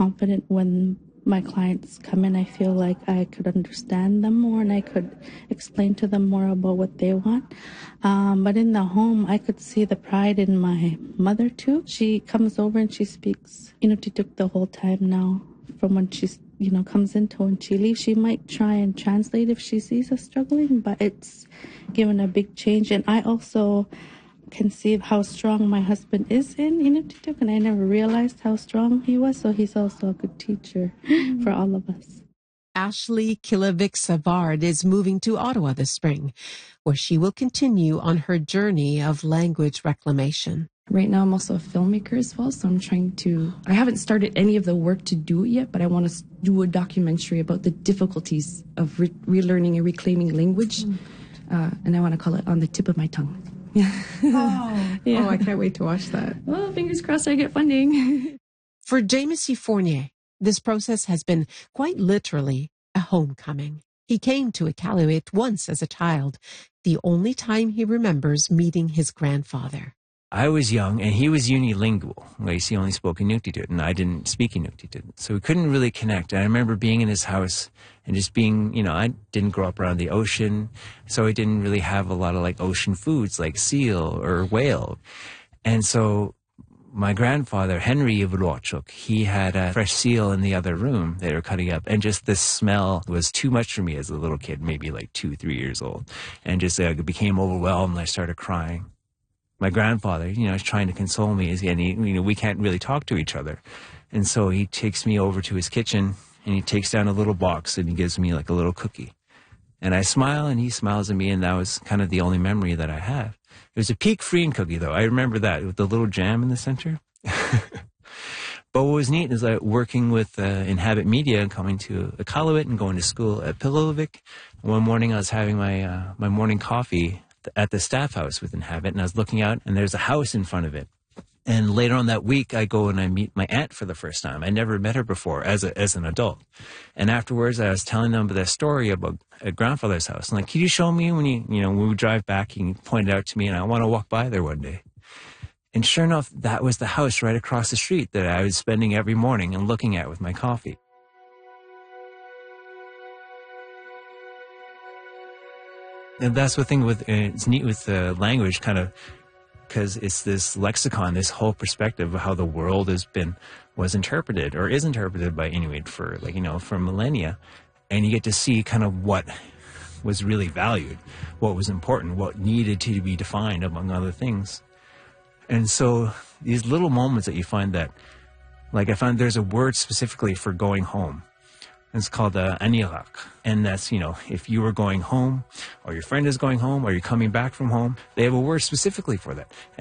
confident when my clients come in. I feel like I could understand them more and I could explain to them more about what they want. But in the home, I could see the pride in my mother too. She comes over and she speaks Inuktitut the whole time now. From when she's, comes into when she leaves, she might try and translate if she sees us struggling, but it's given a big change. And I also can see how strong my husband is in Inuktitut, and I never realized how strong he was, so he's also a good teacher for all of us. Ashley Kilovic-Savard is moving to Ottawa this spring, where she will continue on her journey of language reclamation. Right now, I'm also a filmmaker as well, so I haven't started any of the work to do it yet, but I want to do a documentary about the difficulties of relearning and reclaiming language, and I want to call it On the Tip of My Tongue. Oh, yeah. Oh, I can't wait to watch that. Well, fingers crossed I get funding. For Jamesie Fournier, this process has been quite literally a homecoming. He came to Iqaluit once as a child, the only time he remembers meeting his grandfather. I was young, and he was unilingual. He only spoke Inuktitut, and I didn't speak Inuktitut. So we couldn't really connect. And I remember being in his house and just being, I didn't grow up around the ocean, so I didn't really have a lot of ocean foods like seal or whale. And so my grandfather, Henry Ivrochuk, he had a fresh seal in the other room they were cutting up. And just the smell was too much for me as a little kid, maybe 2, 3 years old. And just became overwhelmed, and I started crying. My grandfather, is trying to console me, and we can't really talk to each other. And so he takes me over to his kitchen, and he takes down a little box, and he gives me a little cookie. And I smile, and he smiles at me, and that was kind of the only memory that I have. It was a Peak Freen cookie, though. I remember that, with the little jam in the center. But what was neat is working with Inhabit Media and coming to Iqaluit and going to school at Pilovic. One morning I was having my morning coffee at the staff house with Inhabit, and I was looking out, and there's a house in front of it. And later on that week, I go and I meet my aunt for the first time. I never met her before as an adult. And afterwards, I was telling them the story about a grandfather's house. I'm like, can you show me when we drive back? You can point it out to me, and I want to walk by there one day. And sure enough, that was the house right across the street that I was spending every morning and looking at with my coffee. And that's the thing it's neat with language, kind of, because it's this lexicon, this whole perspective of how the world was interpreted or is interpreted by Inuit for for millennia. And you get to see kind of what was really valued, what was important, what needed to be defined, among other things. And so these little moments that you find that, I found there's a word specifically for going home. It's called Anirak. And that's, if you were going home, or your friend is going home, or you're coming back from home, they have a word specifically for that.